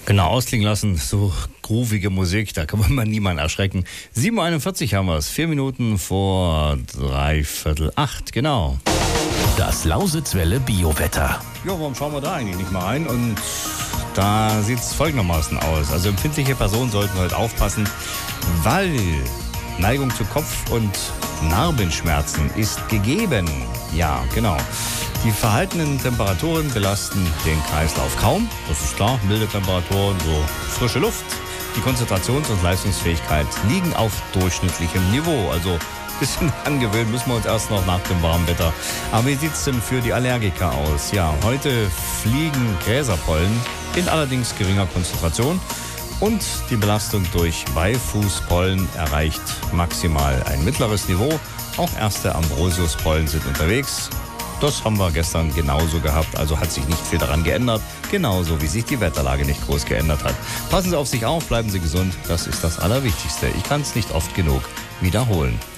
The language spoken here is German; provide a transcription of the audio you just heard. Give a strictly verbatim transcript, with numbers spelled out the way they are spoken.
Genau, ausklingen lassen, so groovige Musik, da kann man niemanden erschrecken. sieben Uhr einundvierzig haben wir es, vier Minuten vor dreiviertel acht, genau. Das Lausitzwelle Biowetter. Ja, warum schauen wir da eigentlich nicht mal rein? Und da sieht es folgendermaßen aus. Also empfindliche Personen sollten heute aufpassen, weil Neigung zu Kopf- und Narbenschmerzen ist gegeben. Ja, genau. Die verhaltenen Temperaturen belasten den Kreislauf kaum. Das ist klar, milde Temperaturen, so frische Luft. Die Konzentrations- und Leistungsfähigkeit liegen auf durchschnittlichem Niveau. Also ein bisschen angewöhnen müssen wir uns erst noch nach dem warmen Wetter. Aber wie sieht es denn für die Allergiker aus? Ja, heute fliegen Gräserpollen in allerdings geringer Konzentration. Und die Belastung durch Beifußpollen erreicht maximal ein mittleres Niveau. Auch erste Ambrosiuspollen sind unterwegs. Das haben wir gestern genauso gehabt, also hat sich nicht viel daran geändert. Genauso wie sich die Wetterlage nicht groß geändert hat. Passen Sie auf sich auf, bleiben Sie gesund, das ist das Allerwichtigste. Ich kann es nicht oft genug wiederholen.